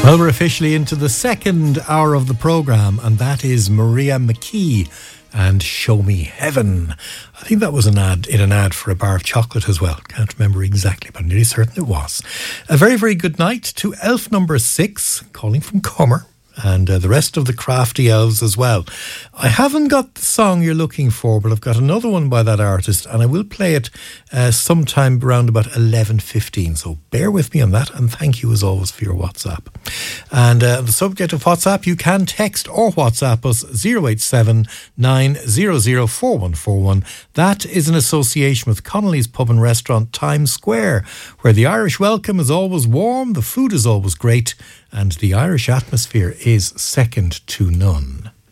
Well, we're officially into the second hour of the programme, and that is Maria McKee and Show Me Heaven. I think that was an ad for a bar of chocolate as well. Can't remember exactly, but I'm nearly certain it was. A very, very good night to elf number 6, calling from Comer, and the rest of the crafty elves as well. I haven't got the song you're looking for, but I've got another one by that artist, and I will play it sometime around about 11:15. So bear with me on that, and thank you as always for your WhatsApp. And the subject of WhatsApp, you can text or WhatsApp us 087 900 4141. That is an association with Connolly's Pub and Restaurant, Times Square, where the Irish welcome is always warm, the food is always great, and the Irish atmosphere is second to none.